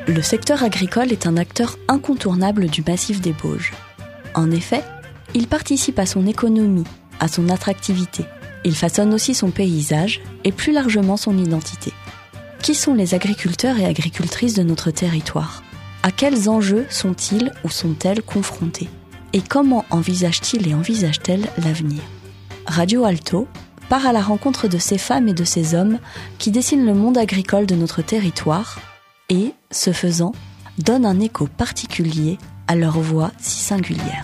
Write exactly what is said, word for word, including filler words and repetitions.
Le secteur agricole est un acteur incontournable du massif des Bauges. En effet, il participe à son économie, à son attractivité. Il façonne aussi son paysage et plus largement son identité. Qui sont les agriculteurs et agricultrices de notre territoire ? À quels enjeux sont-ils ou sont-elles confrontés ? Et comment envisagent-ils et envisagent-elles l'avenir ? Radio Alto part à la rencontre de ces femmes et de ces hommes qui dessinent le monde agricole de notre territoire et, ce faisant, donne un écho particulier à leur voix si singulière.